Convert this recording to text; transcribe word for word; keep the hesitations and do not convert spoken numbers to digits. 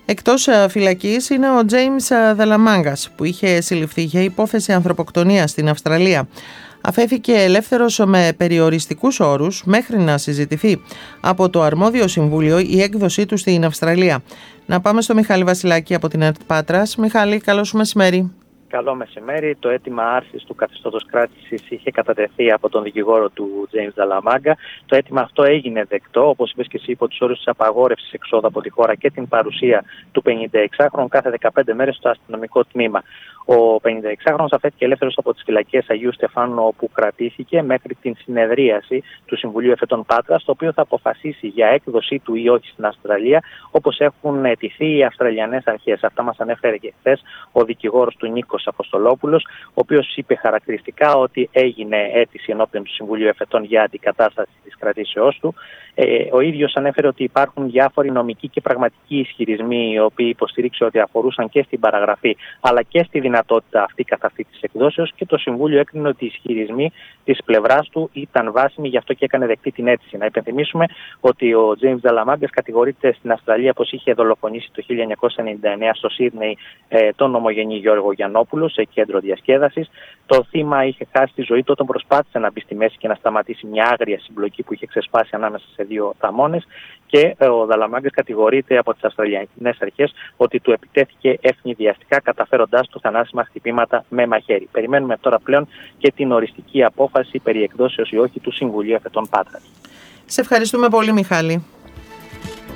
Εκτός φυλακής είναι ο James Delamangas, που είχε συλληφθεί για υπόθεση ανθρωποκτονίας στην Αυστραλία. Αφέθηκε ελεύθερος με περιοριστικούς όρους μέχρι να συζητηθεί από το αρμόδιο συμβούλιο η έκδοσή του στην Αυστραλία. Να πάμε στο Μιχάλη Βασιλάκη από την ΕΡΤ Πάτρας. Μιχάλη, καλό σου μεσημέρι. Καλό μεσημέρι. Το αίτημα άρσης του καθεστώτος κράτησης είχε κατατεθεί από τον δικηγόρο του James Delamangas. Το αίτημα αυτό έγινε δεκτό, όπως είπες και εσύ, υπό τους όρους της απαγόρευσης εξόδου από τη χώρα και την παρουσία του πενηνταεξάχρονου κάθε δεκαπέντε μέρες στο αστυνομικό τμήμα. Ο πενηνταεξάχρονος αφέθηκε ελεύθερος από τις φυλακές Αγίου Στεφάνου, όπου κρατήθηκε μέχρι την συνεδρίαση του Συμβουλίου Εφετών Πάτρας, το οποίο θα αποφασίσει για έκδοσή του ή όχι στην Αυστραλία, όπως έχουν αιτηθεί οι Αυστραλιανές αρχές. Αυτά μας ανέφερε και χθες ο δικηγόρος του Νίκος Αποστολόπουλος, ο οποίος είπε χαρακτηριστικά ότι έγινε αίτηση ενώπιον του Συμβουλίου Εφετών για αντικατάσταση της κρατήσεώς του. Ε, ο ίδιος ανέφερε ότι υπάρχουν διάφοροι νομικοί και πραγματικοί ισχυρισμοί, οι οποίοι υποστήριξε ότι αφορούσαν και στην παραγραφή αλλά και στη δυνατότητα αυτή καθ' αυτή της εκδόσεως, και το Συμβούλιο έκρινε ότι οι ισχυρισμοί της πλευράς του ήταν βάσιμοι, γι' αυτό και έκανε δεκτή την αίτηση. Να υπενθυμίσουμε ότι ο James Delamangas κατηγορείται στην Αυστραλία πως είχε δολοφονήσει το χίλια εννιακόσια ενενήντα εννέα στο Σίδνεϊ ε, τον ομογενή Γιώργο Γιαννόπουλο σε κέντρο διασκέδασης. Το θύμα είχε χάσει τη ζωή του όταν προσπάθησε να μπει στη μέση και να σταματήσει μια άγρια συμπλοκή που είχε ξεσπάσει ανάμεσα σε δύο θαμώνες, και ε, ο Delamangas κατηγορείται από τις Αυστραλιανές αρχές ότι του επιτέθηκε ευνηδιαστικά, καταφέροντάς του θανάσιμα χτυπήματα με μαχαίρι. Περιμένουμε τώρα πλέον και την οριστική απόφαση περί εκδόσεως ή όχι του Συμβουλίου Εφετών Πάτρας. Σε ευχαριστούμε πολύ, Μιχάλη.